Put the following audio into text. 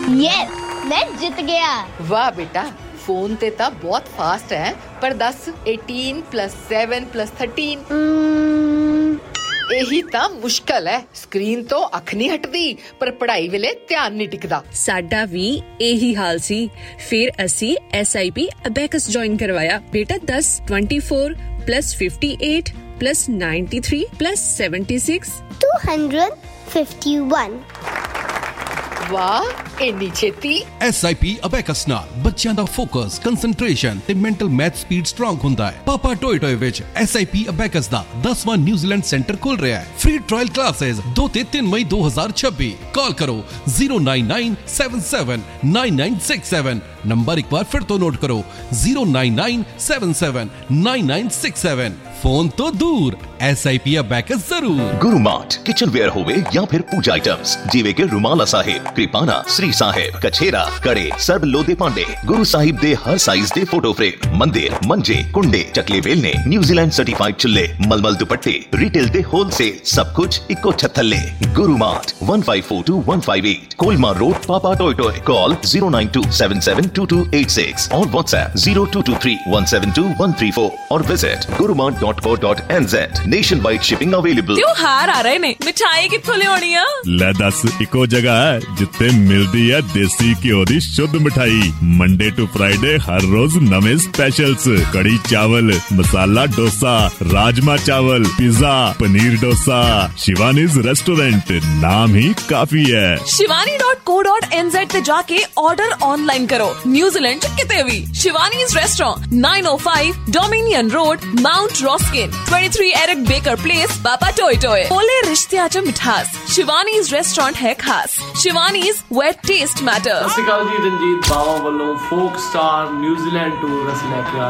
Yes, मैं जीत गया। वाह बेटा, फोन ते ता बहुत फास्ट है, पर दस 18 + 7 + 13 यही ता मुश्किल है। स्क्रीन तो अख नहीं हटदी, पर पढ़ाई वेले ध्यान नहीं टिकदा। साडा भी यही हाल सी। फिर असी SIP अबेकस ज्वाइन करवाया। बेटा 10 24 + 58 + 93 + 76 251। वाह, इन्नी छेती। SIP ਅਬੈਕਸ ਨਾਲ ਬੱਚਿਆਂ ਦਾ ਫੋਕਸ, ਕੰਸੈਂਟਰੇਸ਼ਨ ਤੇ ਮੈਂਟਲ ਮੈਥ ਸਪੀਡ ਸਟਰੋਂਗ ਹੁੰਦਾ ਹੈ। ਪਾਪਾ ਟੋਏ ਟੋਏ ਵਿੱਚ SIP ਅਬੈਕਸ ਦਾ 10ਵਾਂ ਨਿਊਜ਼ੀਲੈਂਡ ਸੈਂਟਰ ਖੁੱਲ ਰਿਹਾ ਹੈ। ਫ੍ਰੀ ਟ੍ਰਾਇਲ ਕਲਾसेस 2 ਤੇ 3 ਮਈ 2026। ਕਾਲ ਕਰੋ 09977999967। ਨੰਬਰ ਇੱਕ ਵਾਰ ਫਿਰ ਤੋਂ ਨੋਟ ਕਰੋ 09977999967। फोन तो दूर, SIP अबैकस जरूर। गुरु मार्ट किचन वेयर होवे या फिर पूजा आइटम्स जिवे के रुमाला साहिब, कृपाना, श्री साहिब, कछेरा, कड़े, सर्ब लोधे पांडे, गुरु साहिब दे हर साइज दे फोटो फ्रेम, मंदिर, मंजे, कुंडे, चकले बेलने, न्यूजीलैंड सर्टिफाइड चुल्ले, मलमल दुपट्टे, रिटेल दे होलसेल, सब कुछ इको छत्थले। गुरु मार्ट 1542-158 कोलमा रोड, पापा टोय टोय। कॉल 092772286 और WhatsApp 0223172134 और visit gurumart.co.nz। Nationwide shipping available. त्योहार आ रहे ने, मिठाई कित्थों लियानी आ? ले दस, इको जगह है जिथे मिलदी है देसी घ्यो दी शुद्ध मिठाई। मंडे टू फ्राइडे हर रोज नवे स्पेशल्स, कड़ी चावल, मसाला डोसा, राजमा चावल, पिज्जा, पनीर डोसा। शिवानीज रेस्टोरेंट, नाम ही काफी है। shivani.co.nz ते जाके ऑर्डर ऑनलाइन करो। न्यूजीलैंड च किते भी Shivani's restaurant 905 dominion road, mount रॉस्किन, 23 Eric baker place, पापा टोय टोय। बोले रिश्ते च मिठास, शिवानीज रेस्टोरेंट है खास। Shivani's where test matters. सत श्री अकाल जी, रंजीत बावा वालों फोक स्टार न्यूजीलैंड टूर अस लैके आ